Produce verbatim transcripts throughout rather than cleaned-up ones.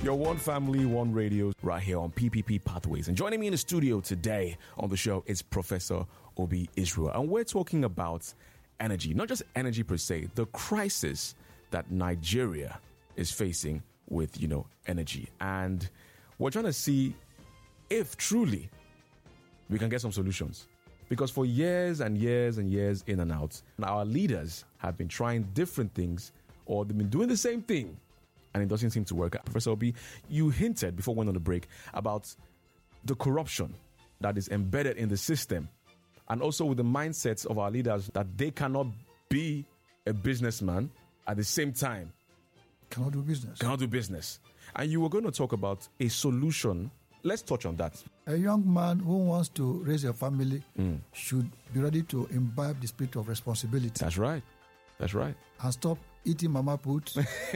Your one family, one radio, right here on P P P Pathways. And joining me in the studio today on the show is Professor Obi Israel. And we're talking about energy, not just energy per se, the crisis that Nigeria is facing with, you know, energy. And we're trying to see if truly we can get some solutions. Because for years and years and years in and out, our leaders have been trying different things, or they've been doing the same thing, and it doesn't seem to work. Professor Obi, you hinted before we went on the break about the corruption that is embedded in the system, and also with the mindsets of our leaders that they cannot be a businessman at the same time. Cannot do business. Cannot do business. And you were going to talk about a solution. Let's touch on that. A young man who wants to raise a family Mm. should be ready to imbibe the spirit of responsibility. That's right. That's right. And stop eating mama put,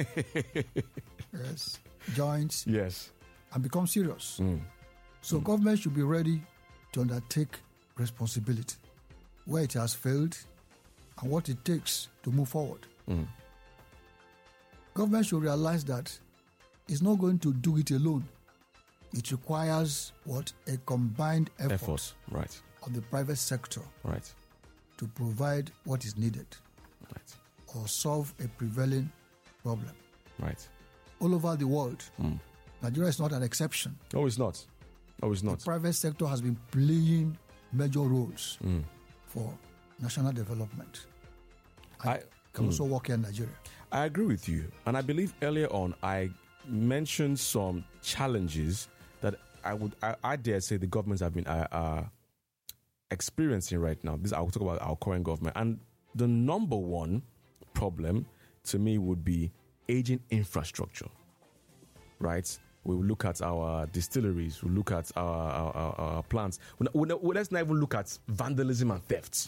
yes, joints, Yes. and become serious. Mm. So government should be ready to undertake responsibility where it has failed and what it takes to move forward. Mm. Government should realize that it's not going to do it alone. It requires what? A combined effort, Effort. Right. of the private sector Right. to provide what is needed Right. or solve a prevailing problem. Right. All over the world, Mm. Nigeria is not an exception. No, it's not. No, it's not. The private sector has been playing major roles Mm. for national development. And I- can mm. also work here in Nigeria. I agree with you. And I believe earlier on I mentioned some challenges that I would, I, I dare say the governments have been uh, uh, experiencing right now. This, I'll talk about our current government. And the number one problem to me would be aging infrastructure, right? We will look at our distilleries, we'll look at our, our, our, our plants. We'll, we'll, we'll, let's not even look at vandalism and theft,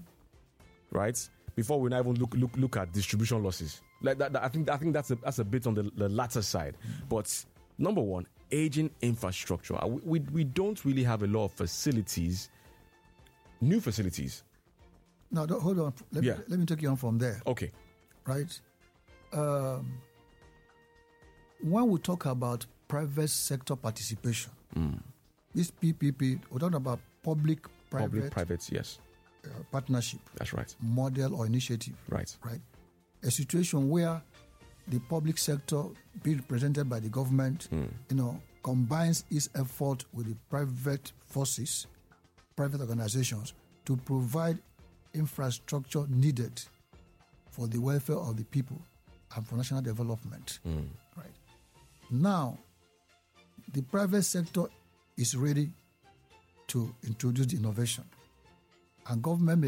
right? Before we not even look look look at distribution losses. Like that, that I think I think that's a that's a bit on the, the latter side. But number one, aging infrastructure. Uh, We, we we don't really have a lot of facilities, new facilities. Now, don't- hold on. Let, Yeah. me, let me take you on from there. Okay. Right? Um, when we talk about private sector participation, Mm. this P P P, we're talking about public-private Public, private, yes, uh, partnership that's right. model or initiative. Right. Right? A situation where the public sector, being represented by the government, Mm. you know, combines its effort with the private forces, private organizations, to provide infrastructure needed for the welfare of the people and for national development. Mm. Right. Now, the private sector is ready to introduce innovation, and government may